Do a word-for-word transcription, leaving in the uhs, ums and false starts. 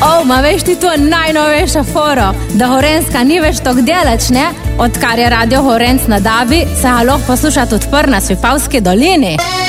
O, ma veš ti to najnovejša foro, da Gorenjska ni več tok delač, ne? Odkar je radio Gorenc na Dabi, se ga lahko poslušati odpr na Svipavski dolini.